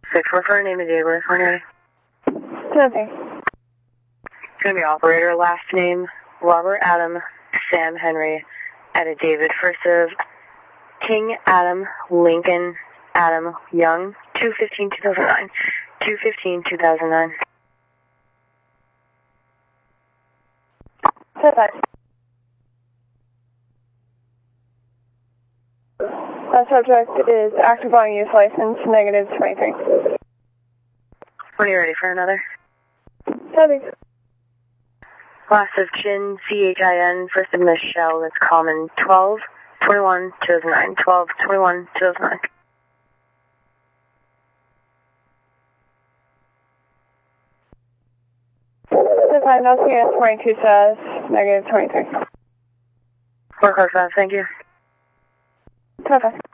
644, name and date of birth, when ready. Nothing. It's going to be operator, last name, Robert Adam, Sam Henry, Edda David, first of King Adam, Lincoln Adam, Young, 2/15/2009. 2/15/2009. Bye-bye. Subject is active on use license, -23. When are you ready for another? Nothing. Last of Chin, CHIN, first of Michelle, that's common, 12/21/2009. 12/21/2009. Bye-bye. No CS 22 says -23. 445, thank you. Bye-bye.